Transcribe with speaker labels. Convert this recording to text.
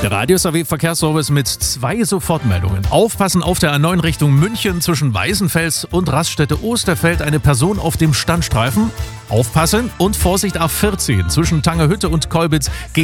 Speaker 1: Der Radius AW Verkehrsservice mit 2 Sofortmeldungen. Aufpassen auf der A9 Richtung München zwischen Weißenfels und Raststätte Osterfeld. Eine Person auf dem Standstreifen. Aufpassen und Vorsicht A14 zwischen Tangerhütte und Kolbitz.